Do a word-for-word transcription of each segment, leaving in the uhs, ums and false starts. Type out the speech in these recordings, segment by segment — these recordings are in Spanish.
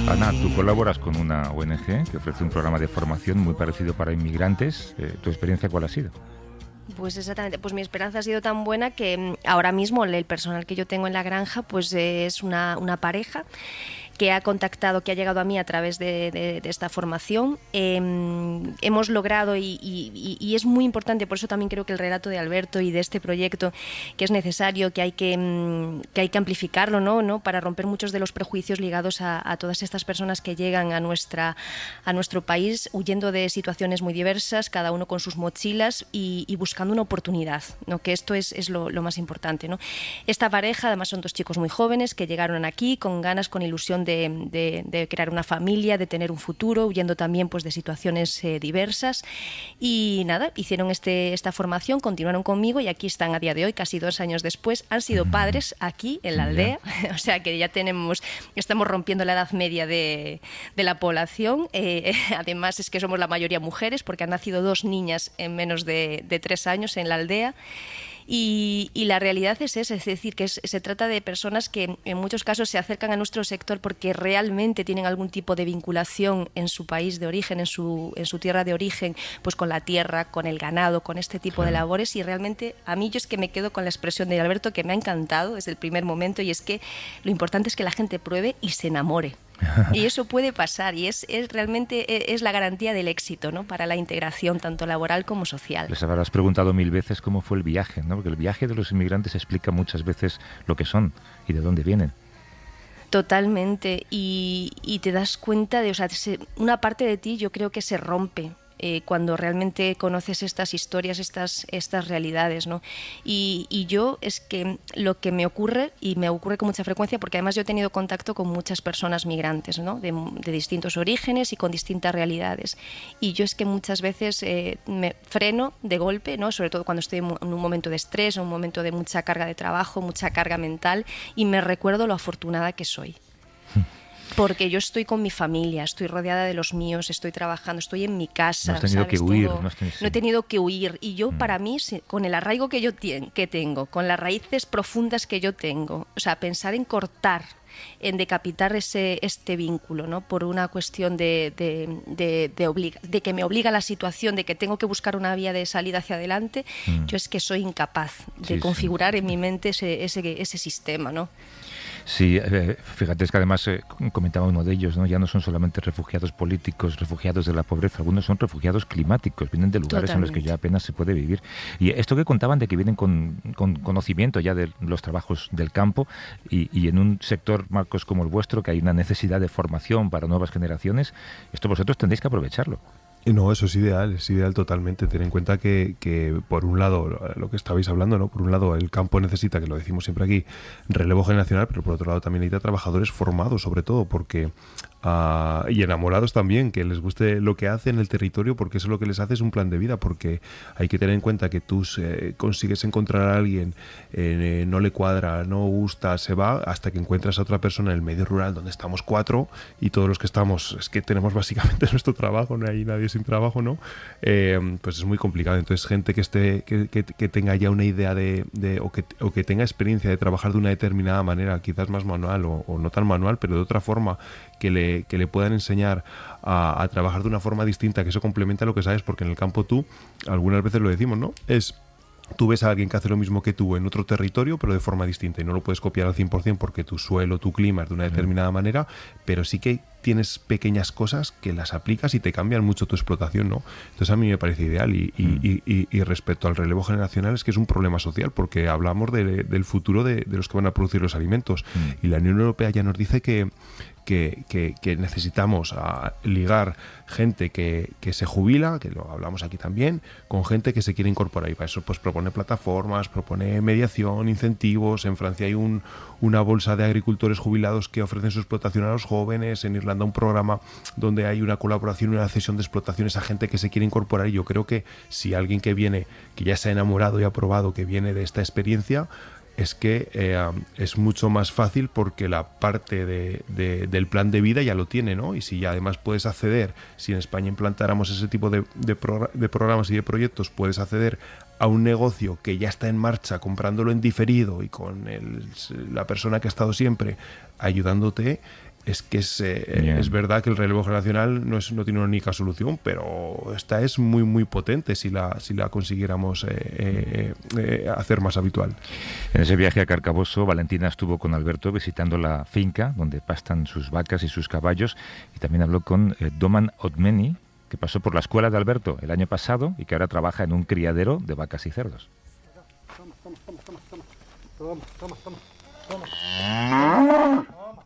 Ana, tú colaboras con una O N G que ofrece un programa de formación muy parecido para inmigrantes. Eh, ¿Tu experiencia cuál ha sido? Pues exactamente, pues mi esperanza ha sido tan buena que ahora mismo el personal que yo tengo en la granja pues es una, una pareja que ha contactado, que ha llegado a mí a través de, de, de esta formación. Eh, hemos logrado, y, y, y es muy importante, por eso también creo que el relato de Alberto y de este proyecto, que es necesario, que hay que, que, hay que amplificarlo, ¿no? ¿no? Para romper muchos de los prejuicios ligados a, a todas estas personas que llegan a, nuestra, a nuestro país huyendo de situaciones muy diversas, cada uno con sus mochilas y, y buscando una oportunidad, ¿no? Que esto es, es lo, lo más importante, ¿no? Esta pareja, además, son dos chicos muy jóvenes que llegaron aquí con ganas, con ilusión De, de, de crear una familia, de tener un futuro, huyendo también pues de situaciones eh, diversas, y nada, hicieron este, esta formación, continuaron conmigo y aquí están a día de hoy, casi dos años después, han sido padres aquí en la aldea, o sea que ya tenemos, estamos rompiendo la edad media de, de la población, eh, además es que somos la mayoría mujeres porque han nacido dos niñas en menos de, de tres años en la aldea. Y, y la realidad es esa, es decir, que es, se trata de personas que en muchos casos se acercan a nuestro sector porque realmente tienen algún tipo de vinculación en su país de origen, en su, en su tierra de origen, pues con la tierra, con el ganado, con este tipo sí. de labores, y realmente a mí yo es que me quedo con la expresión de Alberto que me ha encantado desde el primer momento, y es que lo importante es que la gente pruebe y se enamore. Y eso puede pasar y es, es realmente es la garantía del éxito, ¿no? Para la integración tanto laboral como social. Les habrás preguntado mil veces cómo fue el viaje, ¿no? Porque el viaje de los inmigrantes explica muchas veces lo que son y de dónde vienen. Totalmente, y, y te das cuenta de, o sea, una parte de ti yo creo que se rompe. Eh, cuando realmente conoces estas historias, estas, estas realidades, ¿no? Y, y yo es que lo que me ocurre, y me ocurre con mucha frecuencia, porque además yo he tenido contacto con muchas personas migrantes, ¿no? de, de distintos orígenes y con distintas realidades, y yo es que muchas veces eh, me freno de golpe, ¿no? Sobre todo cuando estoy en un momento de estrés, en un momento de mucha carga de trabajo, mucha carga mental, y me recuerdo lo afortunada que soy. Porque yo estoy con mi familia, estoy rodeada de los míos, estoy trabajando, estoy en mi casa. No has tenido ¿sabes? que huir. Todo, no, has tenido, sí. no he tenido que huir. Y yo, mm. para mí, con el arraigo que yo tien, que tengo, con las raíces profundas que yo tengo, o sea, pensar en cortar, en decapitar ese, este vínculo, ¿no? Por una cuestión de, de, de, de, obliga, de que me obliga la situación, de que tengo que buscar una vía de salida hacia adelante, mm. yo es que soy incapaz de sí, configurar sí. en mi mente ese, ese, ese sistema, ¿no? Sí, eh, fíjate, es que además eh, comentaba uno de ellos, ¿no? Ya no son solamente refugiados políticos, refugiados de la pobreza, algunos son refugiados climáticos, vienen de lugares Totalmente. En los que ya apenas se puede vivir. Y esto que contaban de que vienen con, con conocimiento ya de los trabajos del campo y, y en un sector, Marcos, como el vuestro, que hay una necesidad de formación para nuevas generaciones, esto vosotros tendréis que aprovecharlo. No, eso es ideal, es ideal totalmente. Ten en cuenta que, que, por un lado, lo que estabais hablando, ¿no? Por un lado, el campo necesita, que lo decimos siempre aquí, relevo generacional, pero por otro lado también necesita trabajadores formados, sobre todo, porque uh, y enamorados también, que les guste lo que hacen en el territorio, porque eso lo que les hace es un plan de vida, porque hay que tener en cuenta que tú eh, consigues encontrar a alguien, eh, no le cuadra, no gusta, se va, hasta que encuentras a otra persona en el medio rural donde estamos cuatro y todos los que estamos, es que tenemos básicamente nuestro trabajo, no hay nadie sin trabajo, ¿no? Eh, pues es muy complicado. Entonces, gente que esté que, que, que tenga ya una idea de, de o, que, o que tenga experiencia de trabajar de una determinada manera, quizás más manual o, o no tan manual, pero de otra forma, que le, que le puedan enseñar a, a trabajar de una forma distinta, que eso complementa lo que sabes, porque en el campo tú, algunas veces lo decimos, ¿no? Es... Tú ves a alguien que hace lo mismo que tú en otro territorio, pero de forma distinta, y no lo puedes copiar al cien por ciento porque tu suelo, tu clima es de una determinada manera, pero sí que tienes pequeñas cosas que las aplicas y te cambian mucho tu explotación, ¿no? Entonces a mí me parece ideal y, y, mm. y, y, y respecto al relevo generacional es que es un problema social porque hablamos de, del futuro de, de los que van a producir los alimentos mm. y la Unión Europea ya nos dice que Que, que, que necesitamos a ligar gente que, que se jubila, que lo hablamos aquí también, con gente que se quiere incorporar, y para eso pues propone plataformas, propone mediación, incentivos. En Francia hay un, una bolsa de agricultores jubilados que ofrecen su explotación a los jóvenes, en Irlanda un programa donde hay una colaboración y una cesión de explotaciones a gente que se quiere incorporar, y yo creo que si alguien que viene, que ya se ha enamorado y ha probado, que viene de esta experiencia, es que eh, es mucho más fácil porque la parte de, de, del plan de vida ya lo tiene, ¿no? Y si ya además puedes acceder, si en España implantáramos ese tipo de, de, progr- de programas y de proyectos, puedes acceder a un negocio que ya está en marcha, comprándolo en diferido y con el, la persona que ha estado siempre ayudándote, es que es, eh, yeah. es verdad que el relevo generacional no, es, no tiene una única solución, pero esta es muy, muy potente si la, si la consiguiéramos eh, eh, eh, hacer más habitual. En ese viaje a Carcaboso, Valentina estuvo con Alberto visitando la finca donde pastan sus vacas y sus caballos, y también habló con eh, Doman Otmeni, que pasó por la escuela de Alberto el año pasado y que ahora trabaja en un criadero de vacas y cerdos. Toma, toma, toma, toma, toma, toma, toma, toma, toma.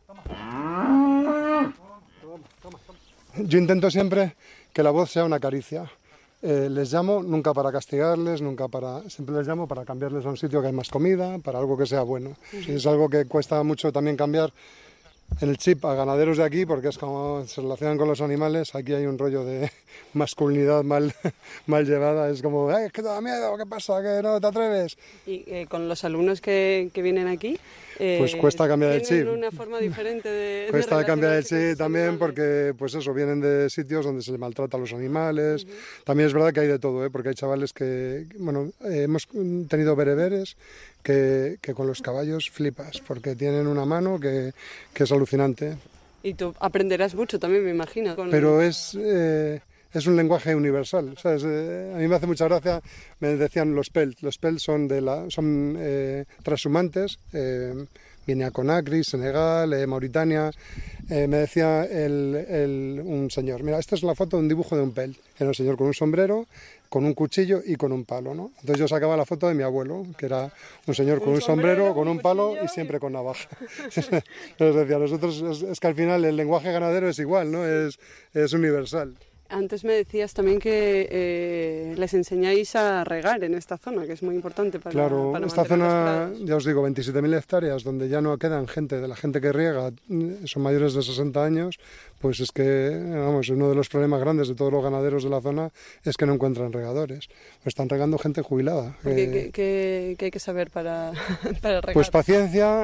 Yo intento siempre que la voz sea una caricia. Eh, les llamo nunca para castigarles, nunca para... Siempre les llamo para cambiarles a un sitio que hay más comida, para algo que sea bueno. Uh-huh. Sí, es algo que cuesta mucho también cambiar en el chip a ganaderos de aquí, porque es como se relacionan con los animales. Aquí hay un rollo de masculinidad mal, mal llevada. Es como, ¡ay, es que te da miedo! ¿Qué pasa? ¿Que no te atreves? Y eh, con los alumnos que, que vienen aquí... Eh, pues cuesta cambiar el chip. Tienen una forma diferente de Cuesta de cambiar el chip también porque, pues eso, vienen de sitios donde se maltrata a los animales. Uh-huh. También es verdad que hay de todo, ¿eh? Porque hay chavales que, bueno, eh, hemos tenido bereberes que, que con los caballos flipas, porque tienen una mano que, que es alucinante. Y tú aprenderás mucho también, me imagino. Con... Pero es... Eh, es un lenguaje universal, ¿sabes? Eh, a mí me hace mucha gracia, me decían los pelt, los pelt son, de la, son eh, transhumantes, eh, Guinea Conakry, Senegal, eh, Mauritania, eh, me decía el, el, un señor, mira, esta es la foto de un dibujo de un pelt, era un señor con un sombrero, con un cuchillo y con un palo, ¿no? Entonces yo sacaba la foto de mi abuelo, que era un señor con un, un sombrero, sombrero, con un, un palo y siempre con navaja. Entonces decía, nosotros, es, es que al final el lenguaje ganadero es igual, ¿no? Es, es universal. Antes me decías también que eh, les enseñáis a regar en esta zona, que es muy importante para Claro, para esta zona, ya os digo, veintisiete mil hectáreas, donde ya no quedan gente, de la gente que riega, son mayores de sesenta años, pues es que, vamos, uno de los problemas grandes de todos los ganaderos de la zona es que no encuentran regadores. Están regando gente jubilada. ¿Qué, eh, qué, qué, qué hay que saber para, para regar? Pues paciencia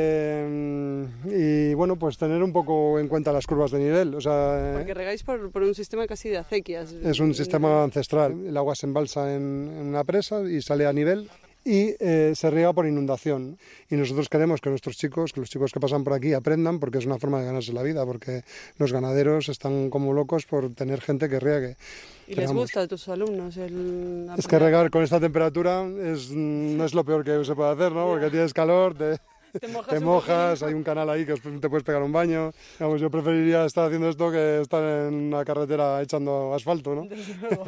eh, y, bueno, pues tener un poco en cuenta las curvas de nivel. O sea, Porque regáis por, por un sistema casi de acequias. Es un sistema ancestral. El agua se embalsa en, en una presa y sale a nivel y eh, se riega por inundación. Y nosotros queremos que nuestros chicos, que los chicos que pasan por aquí aprendan, porque es una forma de ganarse la vida, porque los ganaderos están como locos por tener gente que riegue. ¿Y les gusta a tus alumnos el Es que regar con esta temperatura es, no es lo peor que se puede hacer, ¿no? Porque tienes calor, te... Te mojas, te mojas hay un canal ahí que te puedes pegar un baño. Vamos, yo preferiría estar haciendo esto que estar en una carretera echando asfalto, ¿no? Desde luego.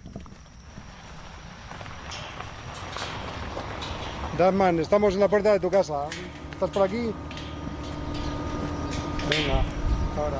Darman, estamos en la puerta de tu casa. ¿Estás por aquí? Venga, ahora.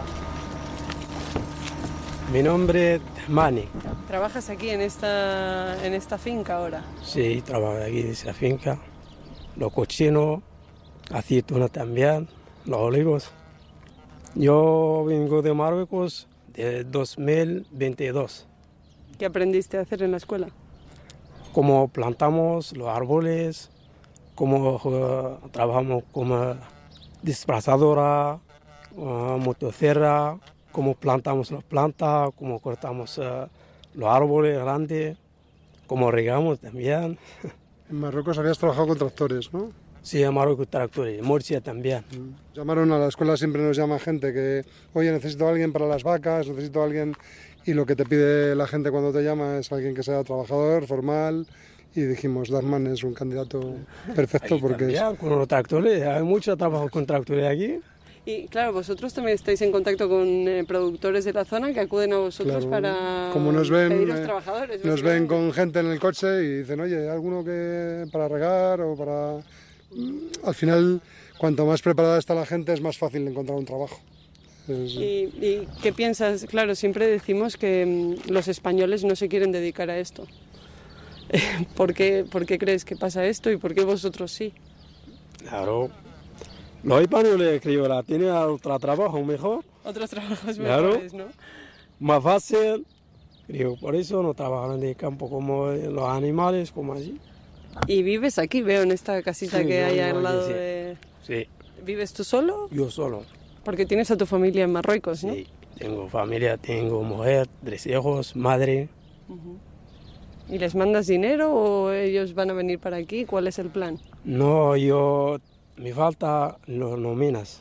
Mi nombre es Mani. ¿Trabajas aquí en esta, en esta finca ahora? Sí, trabajo aquí en esta finca. Los cochinos, aceituna también, los olivos. Yo vengo de Marruecos de dos mil veintidós. ¿Qué aprendiste a hacer en la escuela? Cómo plantamos los árboles, cómo uh, trabajamos como desplazadora, uh, motosierra, cómo plantamos las plantas, cómo cortamos uh, los árboles grandes, cómo regamos también. En Marruecos habías trabajado con tractores, ¿no? Sí, en Marruecos tractores, en Murcia también. Llamaron a la escuela, siempre nos llama gente que, oye, necesito a alguien para las vacas, necesito a alguien... Y lo que te pide la gente cuando te llama es alguien que sea trabajador, formal. Y dijimos, Darman es un candidato perfecto Ahí porque también, es... con los tractores, hay mucho trabajo con tractores aquí. Y claro, vosotros también estáis en contacto con eh, productores de la zona que acuden a vosotros Claro, para como nos ven, pediros eh, trabajadores. Nos ven con gente en el coche y dicen, oye, ¿alguno que para regar o para...? Al final, cuanto más preparada está la gente, es más fácil encontrar un trabajo. Es... ¿Y, ¿Y qué piensas? Claro, siempre decimos que mmm, los españoles no se quieren dedicar a esto. ¿Por qué, ¿Por qué crees que pasa esto y por qué vosotros sí? Claro, los españoles creo que la tienen otro trabajo mejor. Otros trabajos Claro. mejores, ¿no? Más fácil, creo, por eso no trabajan en el campo como los animales, como allí. Y vives aquí, veo, en esta casita Sí, que hay yo al vivo lado aquí, sí. de... Sí, ¿Vives tú solo? yo solo. Porque tienes a tu familia en Marruecos, ¿no? Sí, tengo familia, tengo mujer, tres hijos, madre. Uh-huh. ¿Y les mandas dinero o ellos van a venir para aquí? ¿Cuál es el plan? No, yo, me falta los nóminas.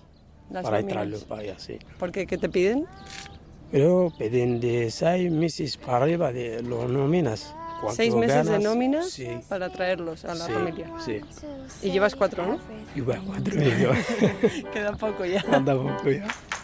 Las para nóminas. traerlos para allá, sí. ¿Por qué? ¿Qué te piden? Pero piden de seis meses para arriba de las nóminas. ¿Seis meses ganas, de nóminas sí, para traerlos a la sí, familia? Sí. Y llevas cuatro, ¿no? Igual cuatro y yo. Queda poco ya. Anda poco ya.